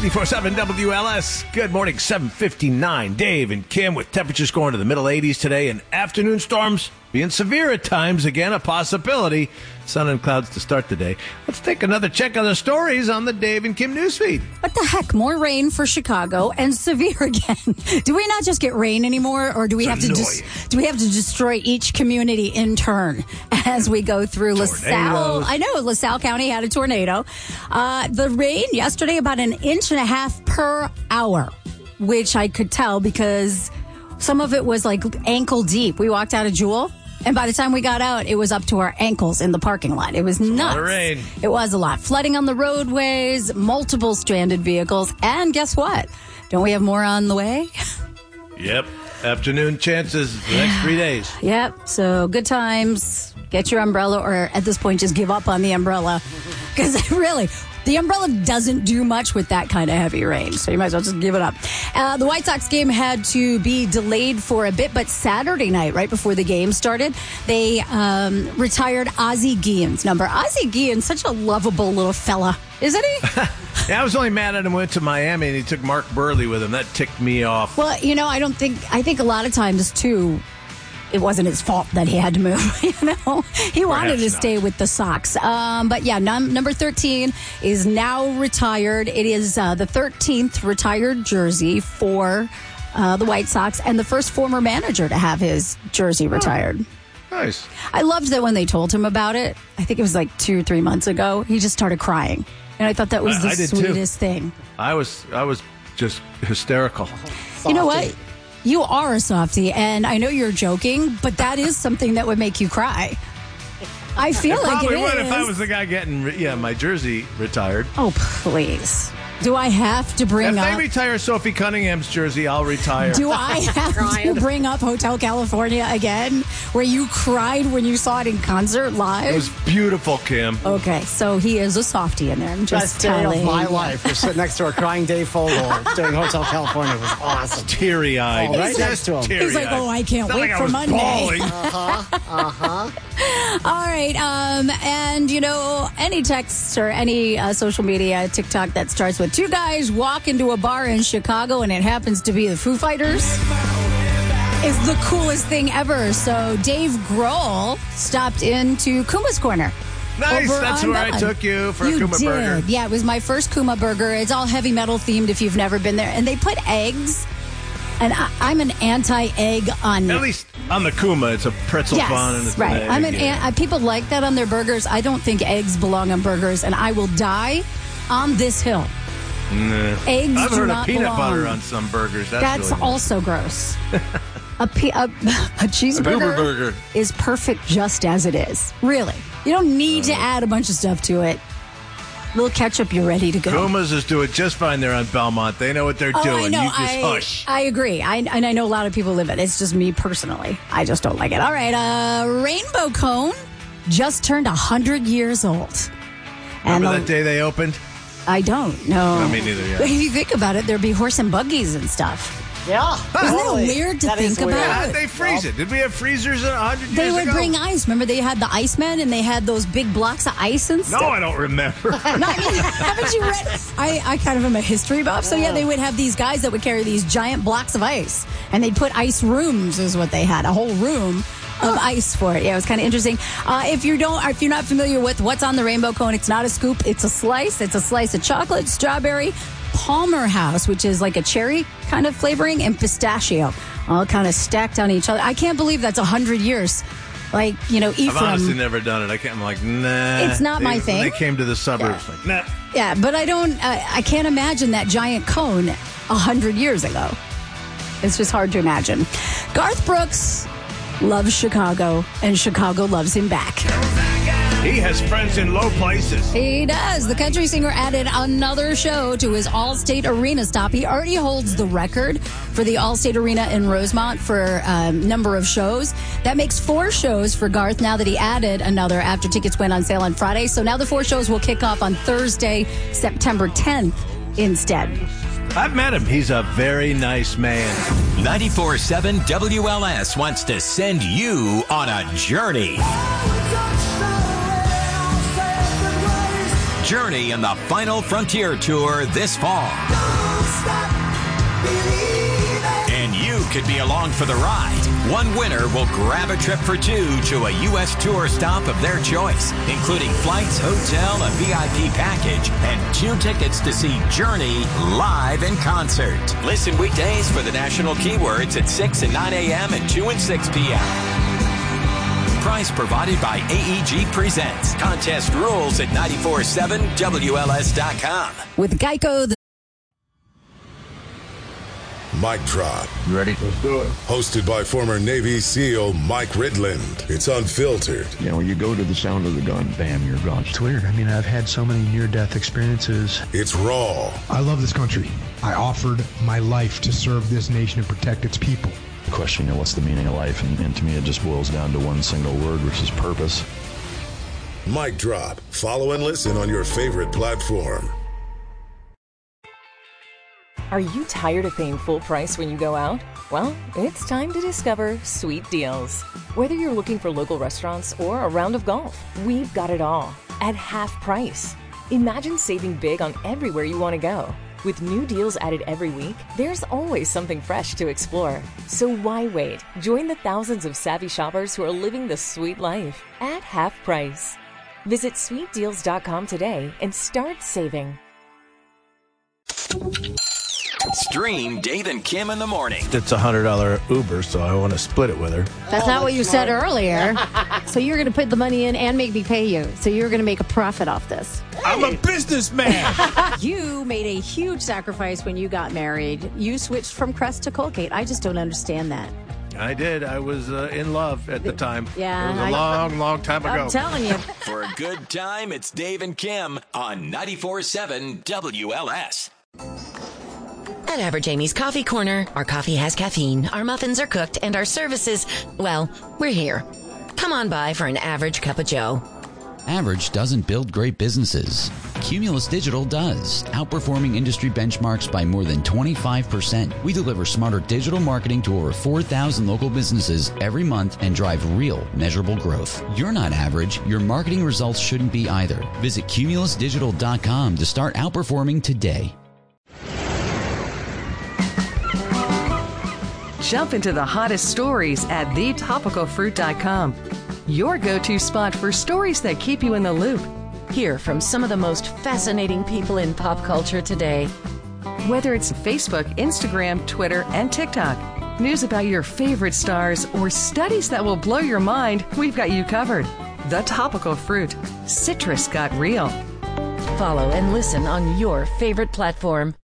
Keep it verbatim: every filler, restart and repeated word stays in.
ninety-four seven W L S. Good morning, seven fifty-nine. Dave and Kim with temperatures going to the middle eighties today and afternoon storms being severe at times. Again, a possibility. Sun and clouds to start the day. Let's take another check on the stories on the Dave and Kim newsfeed. What the heck? More rain for Chicago and severe again. Do we not just get rain anymore, or do we It's have annoying. to dis- do we have to destroy each community in turn as we go through LaSalle? Tornadoes. I know LaSalle County had a tornado. Uh, the rain yesterday about an inch and a half per hour, which I could tell because some of it was like ankle deep. We walked out of Jewel, and by the time we got out, it was up to our ankles in the parking lot. It was nuts. lot of rain. It was a lot. Flooding on the roadways, multiple stranded vehicles, and guess what? Don't we have more on the way? Yep. Afternoon chances the next three days. Yep. So good times. Get your umbrella, or at this point, just give up on the umbrella. Because really, the umbrella doesn't do much with that kind of heavy rain. So you might as well just give it up. Uh, the White Sox game had to be delayed for a bit, but Saturday night, right before the game started, they um, retired Ozzie Guillen's number. Ozzie Guillen, such a lovable little fella, isn't he? Yeah, I was only mad at him when he went to Miami and he took Mark Burley with him. That ticked me off. Well, you know, I don't think, I think a lot of times, too, it wasn't his fault that he had to move. You know, he wanted to not. stay with the Sox. Um, but yeah, num- number thirteen is now retired. It is uh, the thirteenth retired jersey for uh, the White Sox, and the first former manager to have his jersey retired. Nice. I loved that when they told him about it. I think it was like two or three months ago. He just started crying, and I thought that was I- the I did too. sweetest thing. I was I was just hysterical. You know what? You are a softie, and I know you're joking, but that is something that would make you cry. I feel like Probably it would is. if I was the guy getting re- yeah my jersey retired. Oh, please. Do I have to bring If up... they retire Sophie Cunningham's jersey, I'll retire. Do I have to bring up Hotel California again, where you cried when you saw it in concert live? It was beautiful, Kim. Okay, so he is a softie in there. I'm just Best day telling of my you. life. We're sitting next to a crying Dave Fogel during Hotel California. It was awesome. Teary eyed. Oh, right next to him. He's like, oh, I can't wait for Monday. Uh-huh. Uh-huh. All right. Um, and, you know, any text or any uh, social media, TikTok that starts with two guys walk into a bar in Chicago and it happens to be the Foo Fighters is the coolest thing ever. So Dave Grohl stopped into Kuma's Corner. Nice. over That's on where I Bellman. took you for You a Kuma did. burger. Yeah, it was my first Kuma burger. It's all heavy metal themed if you've never been there. And they put eggs. And I, I'm an anti-egg on At least on the Kuma, it's a pretzel Yes, bun and it's right. an egg, I'm an, yeah. an, people like that on their burgers. I don't think eggs belong on burgers, and I will die on this hill. Nah. Eggs I've do heard not of peanut belong. butter on some burgers. That's, That's really also gross. a, pe- a, a cheeseburger Goober burger. is perfect just as it is. Really, you don't need to add a bunch of stuff to it. Little ketchup, you're ready to go. Kuma's is doing just fine there on Belmont. They know what they're Oh, doing. I know. You just I, hush. I agree. I, and I know a lot of people live it. It's just me personally. I just don't like it. All right. Uh, Rainbow Cone just turned one hundred years old. Remember the- that day they opened? I don't know. No, me neither, yeah. But if you think about it, there'd be horse and buggies and stuff. Yeah. Isn't that totally. weird to That is think weird. about? How'd they freeze it? Did we have freezers a hundred years They would ago? bring ice. Remember, they had the Icemen and they had those big blocks of ice and No, stuff. I don't remember. No, I mean, haven't you read? I, I kind of am a history buff, so yeah, they would have these guys that would carry these giant blocks of ice, and they'd put ice rooms, is what they had, a whole room of ice for it. Yeah, it was kind of interesting. Uh, if you don't, if you're not familiar with what's on the Rainbow Cone, it's not a scoop; it's a slice. It's a slice of chocolate, strawberry, Palmer House, which is like a cherry kind of flavoring, and pistachio, all kind of stacked on each other. I can't believe that's a hundred years. Like, you know, I've Ephraim. honestly never done it. I can't, I'm like, nah. It's not They- my when thing. They came to the suburbs. Like, nah. Yeah, but I don't. Uh, I can't imagine that giant cone a hundred years ago. It's just hard to imagine. Garth Brooks loves Chicago, and Chicago loves him back. He has friends in low places. He does. The country singer added another show to his Allstate Arena stop. He already holds the record for the Allstate Arena in Rosemont for um, number of shows. That makes four shows for Garth now that he added another after tickets went on sale on Friday. So now the four shows will kick off on Thursday, September tenth instead. I've met him. He's a very nice man. ninety-four seven W L S wants to send you on a journey. Journey and the Final Frontier Tour this fall. Don't stop believing. And you could be along for the ride. One winner will grab a trip for two to a U S tour stop of their choice, including flights, hotel, a V I P package, and two tickets to see Journey live in concert. Listen weekdays for the national keywords at six and nine a.m. and two and six p.m. Prize provided by A E G Presents. Contest rules at nine four seven W L S dot com. With Geico, the Mic Drop. You ready? Let's do it. Hosted by former Navy SEAL Mike Ridland. It's unfiltered. You know, when you go to the sound of the gun, bam, you're gone. It's weird. I mean, I've had so many near-death experiences. It's raw. I love this country. I offered my life to serve this nation and protect its people. Question, you know, what's the meaning of life? And, and to me, it just boils down to one single word, which is purpose. Mic Drop. Follow and listen on your favorite platform. Are you tired of paying full price when you go out? Well, it's time to discover Sweet Deals. Whether you're looking for local restaurants or a round of golf, we've got it all at half price. Imagine saving big on everywhere you want to go. With new deals added every week, there's always something fresh to explore. So why wait? Join the thousands of savvy shoppers who are living the sweet life at half price. Visit sweet deals dot com today and start saving. Stream Dave and Kim in the morning. It's a one hundred dollars Uber, so I want to split it with her. That's not what you said earlier. So you're going to put the money in and make me pay you. So you're going to make a profit off this. I'm a businessman. you made a huge sacrifice when you got married. You switched from Crest to Colgate. I just don't understand that. I did. I was uh, in love at the time. Yeah. It was a I, long, long time ago. I'm telling you. For a good time, it's Dave and Kim on ninety-four point seven W L S. At Average Amy's Coffee Corner, our coffee has caffeine, our muffins are cooked, and our services, well, we're here. Come on by for an average cup of joe. Average doesn't build great businesses. Cumulus Digital does, outperforming industry benchmarks by more than twenty-five percent. We deliver smarter digital marketing to over four thousand local businesses every month and drive real, measurable growth. You're not average. Your marketing results shouldn't be either. Visit cumulus digital dot com to start outperforming today. Jump into the hottest stories at the topical fruit dot com. Your go-to spot for stories that keep you in the loop. Hear from some of the most fascinating people in pop culture today. Whether it's Facebook, Instagram, Twitter, and TikTok, news about your favorite stars, or studies that will blow your mind, we've got you covered. The Topical Fruit. Citrus got real. Follow and listen on your favorite platform.